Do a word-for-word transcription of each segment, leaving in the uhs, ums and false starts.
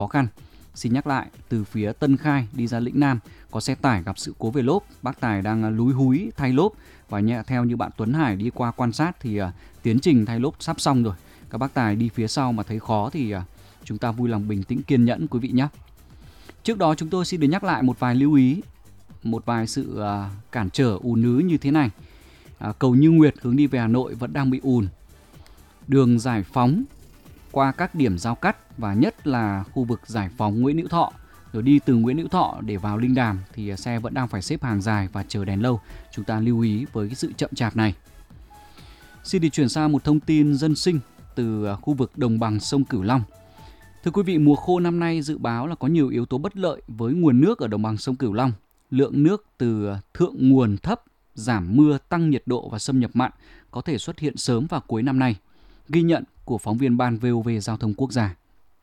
khó khăn. Xin nhắc lại, từ phía Tân Khai đi ra Lĩnh Nam có xe tải gặp sự cố về lốp, bác tài đang lúi húi thay lốp và nhẹ theo như bạn Tuấn Hải đi qua quan sát thì uh, tiến trình thay lốp sắp xong rồi. Các bác tài đi phía sau mà thấy khó thì uh, chúng ta vui lòng bình tĩnh kiên nhẫn quý vị nhé. Trước đó chúng tôi xin được nhắc lại một vài lưu ý, một vài sự uh, cản trở ùn ứ như thế này. Uh, cầu Như Nguyệt hướng đi về Hà Nội vẫn đang bị ùn. Đường Giải Phóng qua các điểm giao cắt và nhất là khu vực Giải Phóng Nguyễn Hữu Thọ rồi đi từ Nguyễn Hữu Thọ để vào Linh Đàm thì xe vẫn đang phải xếp hàng dài và chờ đèn lâu. Chúng ta lưu ý với cái sự chậm chạp này. Xin được chuyển sang một thông tin dân sinh từ khu vực đồng bằng sông Cửu Long. Thưa quý vị, mùa khô năm nay dự báo là có nhiều yếu tố bất lợi với nguồn nước ở đồng bằng sông Cửu Long. Lượng nước từ thượng nguồn thấp, giảm mưa, tăng nhiệt độ và xâm nhập mặn có thể xuất hiện sớm vào cuối năm nay. Ghi nhận của phóng viên Ban vê o vê Giao thông Quốc gia.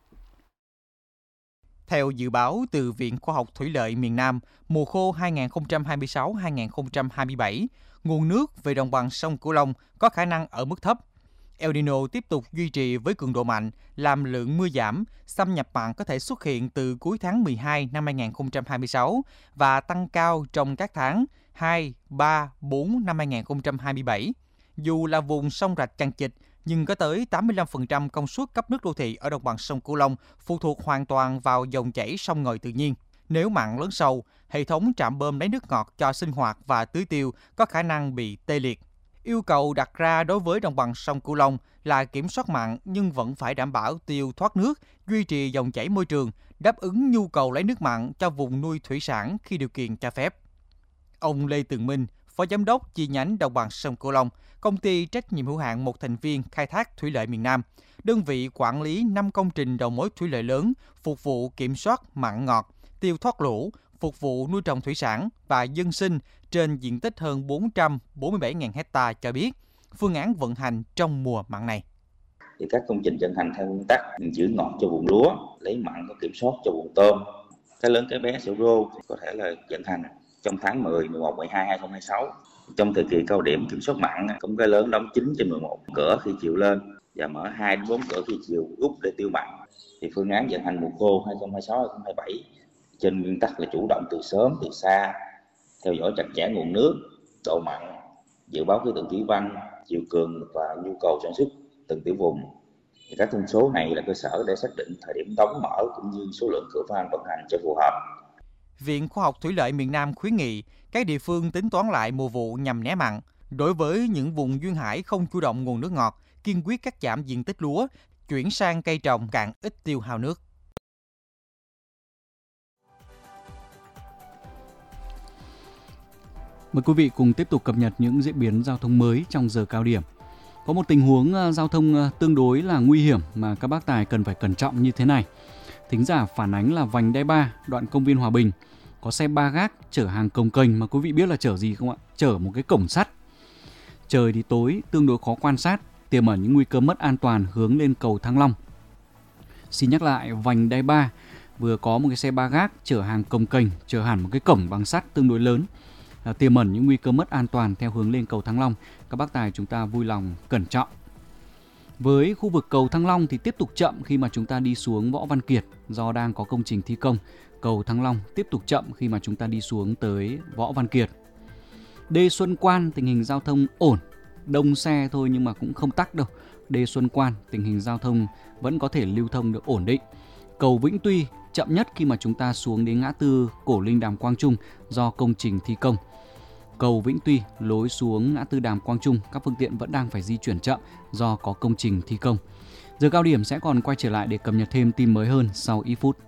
Theo dự báo từ Viện Khoa học Thủy lợi miền Nam, mùa khô hai nghìn không trăm hai mươi sáu hai nghìn không trăm hai mươi bảy, nguồn nước về đồng bằng sông Cửu Long có khả năng ở mức thấp. El Nino tiếp tục duy trì với cường độ mạnh, làm lượng mưa giảm, xâm nhập mặn có thể xuất hiện từ cuối tháng mười hai năm hai nghìn không trăm hai mươi sáu và tăng cao trong các tháng hai, ba, bốn năm hai nghìn không trăm hai mươi bảy. Dù là vùng sông rạch chằng chịt, nhưng có tới tám mươi lăm phần trăm công suất cấp nước đô thị ở đồng bằng sông Cửu Long phụ thuộc hoàn toàn vào dòng chảy sông ngòi tự nhiên. Nếu mặn lớn sâu, hệ thống trạm bơm lấy nước ngọt cho sinh hoạt và tưới tiêu có khả năng bị tê liệt. Yêu cầu đặt ra đối với đồng bằng sông Cửu Long là kiểm soát mặn nhưng vẫn phải đảm bảo tiêu thoát nước, duy trì dòng chảy môi trường, đáp ứng nhu cầu lấy nước mặn cho vùng nuôi thủy sản khi điều kiện cho phép. Ông Lê Tường Minh, Phó Giám đốc chi nhánh đồng bằng sông Cửu Long, công ty trách nhiệm hữu hạn một thành viên khai thác thủy lợi miền Nam, đơn vị quản lý năm công trình đầu mối thủy lợi lớn phục vụ kiểm soát mặn ngọt, tiêu thoát lũ, phục vụ nuôi trồng thủy sản và dân sinh trên diện tích hơn bốn trăm bốn mươi bảy nghìn hectare cho biết phương án vận hành trong mùa mặn này. Thì các công trình vận hành theo nguyên tắc giữ ngọt cho vùng lúa, lấy mặn có kiểm soát cho vùng tôm, cái lớn cái bé sữa rô có thể là vận hành trong tháng mười, mười một, mười hai, hai nghìn không trăm hai mươi sáu. Trong thời kỳ cao điểm kiểm soát mặn, cống cái lớn đóng chín trên mười một cửa khi chiều lên và mở hai đến bốn cửa khi chiều rút để tiêu mặn. Thì phương án vận hành mùa khô hai nghìn không trăm hai mươi sáu, hai nghìn không trăm hai mươi bảy trên nguyên tắc là chủ động từ sớm, từ xa, theo dõi chặt chẽ nguồn nước, độ mặn, dự báo khí tượng thủy văn, chiều cường và nhu cầu sản xuất từng tiểu vùng. Thì các thông số này là cơ sở để xác định thời điểm đóng mở cũng như số lượng cửa van vận hành cho phù hợp. Viện Khoa học Thủy lợi miền Nam khuyến nghị các địa phương tính toán lại mùa vụ nhằm né mặn. Đối với những vùng duyên hải không chủ động nguồn nước ngọt, kiên quyết cắt giảm diện tích lúa, chuyển sang cây trồng cạn ít tiêu hao nước. Mời quý vị cùng tiếp tục cập nhật những diễn biến giao thông mới trong giờ cao điểm. Có một tình huống giao thông tương đối là nguy hiểm mà các bác tài cần phải cẩn trọng như thế này. Thính giả phản ánh là vành đai ba, đoạn công viên Hòa Bình, có xe ba gác chở hàng cồng kềnh mà quý vị biết là chở gì không ạ? Chở một cái cổng sắt. Trời thì tối, tương đối khó quan sát, tiềm ẩn những nguy cơ mất an toàn hướng lên cầu Thăng Long. Xin nhắc lại, vành đai ba vừa có một cái xe ba gác chở hàng cồng kềnh, chở hẳn một cái cổng bằng sắt tương đối lớn, à, tiềm ẩn những nguy cơ mất an toàn theo hướng lên cầu Thăng Long. Các bác tài chúng ta vui lòng cẩn trọng. Với khu vực cầu Thăng Long thì tiếp tục chậm khi mà chúng ta đi xuống Võ Văn Kiệt do đang có công trình thi công. Cầu Thăng Long tiếp tục chậm khi mà chúng ta đi xuống tới Võ Văn Kiệt. Đê Xuân Quan tình hình giao thông ổn, đông xe thôi nhưng mà cũng không tắc đâu. Đê Xuân Quan tình hình giao thông vẫn có thể lưu thông được ổn định. Cầu Vĩnh Tuy chậm nhất khi mà chúng ta xuống đến ngã tư Cổ Linh Đàm Quang Trung do công trình thi công. Cầu Vĩnh Tuy lối xuống ngã tư Đàm Quang Trung, các phương tiện vẫn đang phải di chuyển chậm do có công trình thi công. Giờ cao điểm sẽ còn quay trở lại để cập nhật thêm tin mới hơn sau ít phút.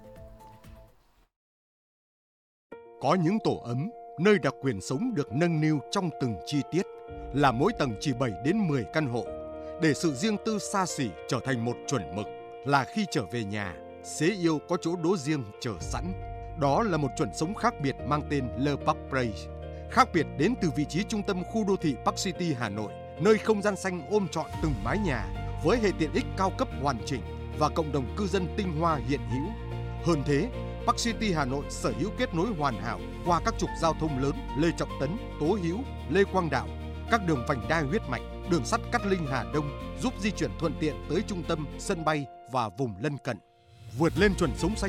Có những tổ ấm, nơi đặc quyền sống được nâng niu trong từng chi tiết, là mỗi tầng chỉ bảy đến mười căn hộ, để sự riêng tư xa xỉ trở thành một chuẩn mực, là khi trở về nhà, xế yêu có chỗ đỗ riêng chờ sẵn. Đó là một chuẩn sống khác biệt mang tên Le Parc Place. Khác biệt đến từ vị trí trung tâm khu đô thị Park City Hà Nội, nơi không gian xanh ôm trọn từng mái nhà với hệ tiện ích cao cấp hoàn chỉnh và cộng đồng cư dân tinh hoa hiện hữu. Hơn thế, Park City Hà Nội sở hữu kết nối hoàn hảo qua các trục giao thông lớn Lê Trọng Tấn, Tố Hữu, Lê Quang Đạo, các đường vành đai huyết mạch, đường sắt Cát Linh Hà Đông giúp di chuyển thuận tiện tới trung tâm, sân bay và vùng lân cận. Vượt lên chuẩn sống xanh